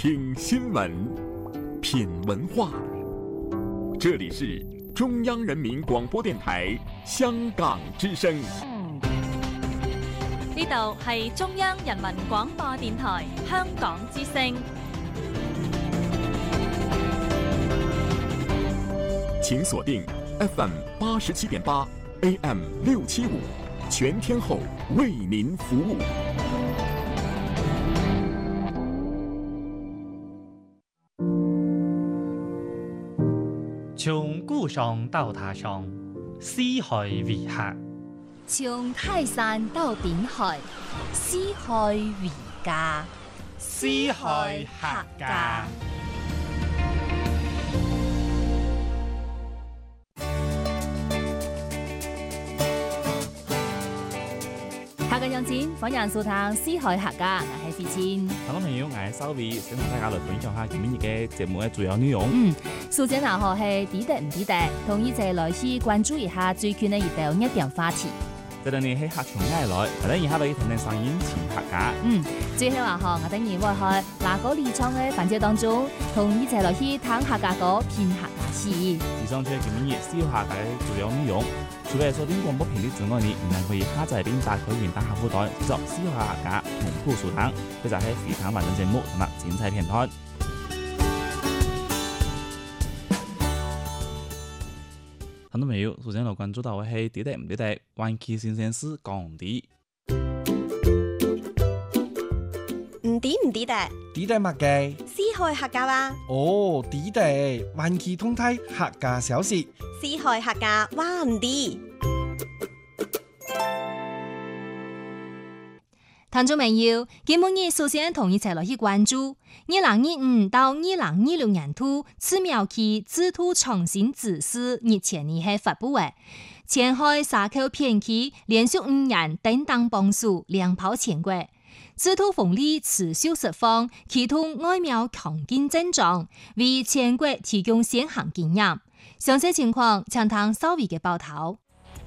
听新闻，品文化。这里是中央人民廣播電台香港之聲。 呢度係中央人民廣播電台香港之聲。 請鎖定 FM 87.8 AM 675，全天候為您服務。 從故鄉到他鄉，四海為客； 從泰山到濱海，四海為家。 四海客家。 客家鄉親，歡迎收聽四海客家，我係思千。 聽眾朋友，我係收尾，想同大家來分享下今日嘅節目嘅主要內容。 首先啊，係抵得唔抵得，同一齊來去關注一下最近嘅一條熱點話題。 這兩年喺客場街來，係咧，以下嚟聽聽聲音前客家。 最後啊，我等然會喺那個理廠嘅環節當中，同一齊來去聽客家歌、編客家詩。 以上就係今日小客家嘅主要內容。除咗收聽廣播頻率之外，你仍然可以下載並打開雲端客戶端，作小客家同步收聽，佢就係非常完整節目同埋精彩片段。很多朋友首先來關注到嘅係抵得唔抵得，灣區新鮮事講啲。 唔抵得？ 抵得乜嘅？ 四海客家話。 哦，抵得，灣區通體客家小事。 四海客家話唔抵。 聽眾朋友，今日首先同一齊來去關注2025到2026年度寺廟區制度創新指示日前呢係發布嘅，前海沙口片區連續5年登檔榜數亮跑全國，制度風力持續釋放，啟動外廟強勁增長，為全國提供先行經驗。詳細情況請聽稍微嘅報道。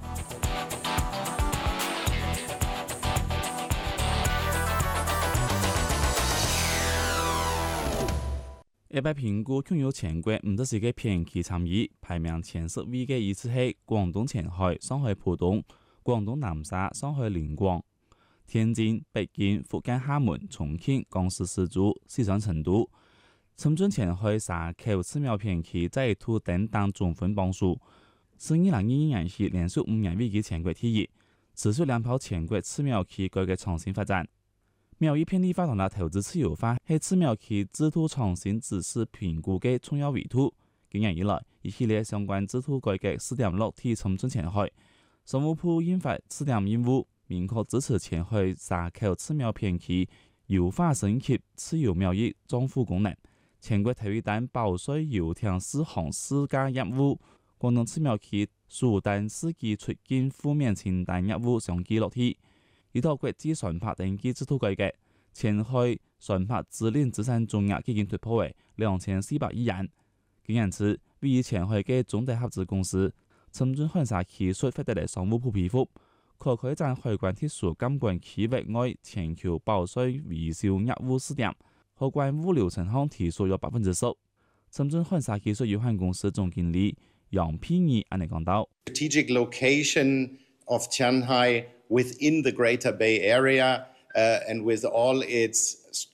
一百評估擁有全國50個片區參與，排名前10位嘅依次係廣東前海、上海浦東、廣東南沙、上海臨廣、天津、北京、福建廈門、重慶、江蘇石柱、四川成都。深圳前海沙口寺廟片區在土登檔總分榜數，是2021年起連續5年位居全國第一，持續亮跑全國寺廟區改革創新發展。廟宇遍地化同埋投資私有化係寺廟區制度創新指示評估嘅重要維度。今年以來，一系列相關制度改革試點落地深圳前海，商務部印發試點任務，明確支持前海沙口寺廟片區優化升級私有廟宇賬戶功能。全國體育單報稅油田4項私家業務，廣東寺廟區屬單司機出境負面清單業務相繼落地。依套國際船舶登記制度改革，前海船舶租賃資產總額已經突破為2400億元。今年次，位於前海嘅中大合資公司深圳海沙技術獲得嚟商務部批復，可開展海關特殊監管區域外全球報稅維修業務試點，海關物流成項提速約10%。深圳海沙技術有限公司總經理楊聘義安尼講到。 Strategic location of Shanghai within the Greater Bay Area, and with all its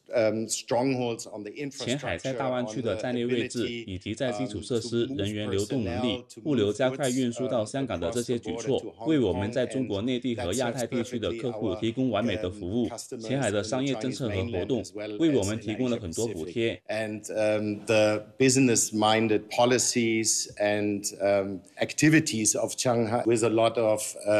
strongholds on the infrastructure. 前海在大灣區的戰略位置，以及在基礎設施、人員流動能力、物流加快運輸到香港的這些舉措，為我們在中國內地和亞太地區的客戶提供完美的服務。前海的商業政策和活動，為我們提供了很多補貼。 And the business-minded policies and activities of Shanghai with a lot of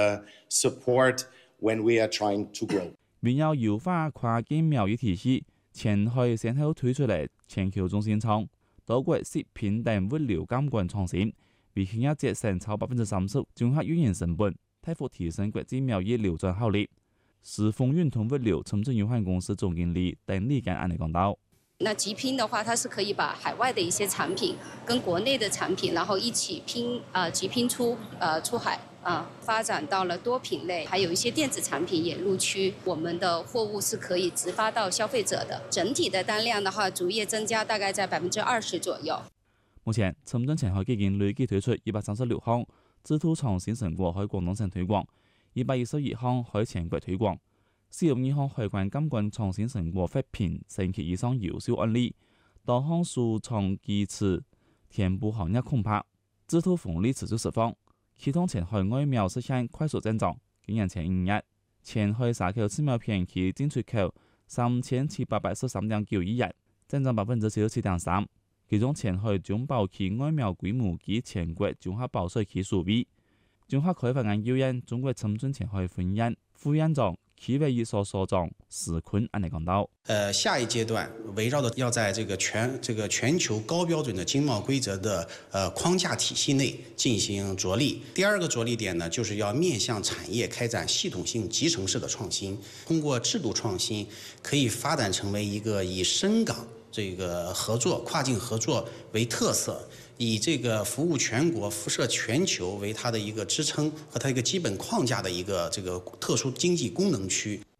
support when we are trying to grow. 為要優化跨境廟宇體系，前海先後推出嚟全球中心倉，多國食品等物流監管創新，為企業節省超30%綜合運營成本，大幅提升國際廟宇流轉效率。時豐運通物流深圳有限公司總經理鄧立根安尼講到。 那集拼的话，它是可以把海外的一些产品跟国内的产品，然后一起集拼出海发展到了多品类，还有一些电子产品也入区。我们的货物是可以直发到消费者的。整体的单量的话，逐月增加，大概在20%左右。 目前，深圳前海基建累計推出236項智土創新成果喺廣東省推廣，221項喺全國推廣，42項海關監管創新成果發評4級以上優秀案例，多項數創基礎填補行業空白，智土紅利持續釋放，啟動前海外貿實現快速增長。今年前5日，前海沙口自貿片期進出口3783.9億元，增長47.3%。其中前海中保期外貿規模及全國綜合保稅期數比，綜合開發研究院中國深圳前海分院副院長祁偉一所長史坤安尼講到： 下一階段圍繞着要在這個全球高標準的經貿規則的框架體系內進行着力。第二個着力點呢，就是要面向產業開展系統性集成式的創新，通過制度創新可以發展成為一個以深港這個合作、跨境合作為特色，以這個服務全國、輻射全球為它的一個支撐和它一個基本框架的一個這個特殊經濟功能區。